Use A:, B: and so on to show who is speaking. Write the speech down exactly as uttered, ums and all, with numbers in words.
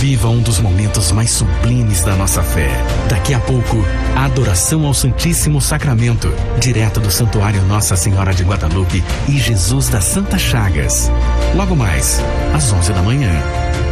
A: Viva um dos momentos mais sublimes da nossa fé. Daqui a pouco, a adoração ao Santíssimo Sacramento, direto do Santuário Nossa Senhora de Guadalupe e Jesus das Santas Chagas. Logo mais, às onze da manhã.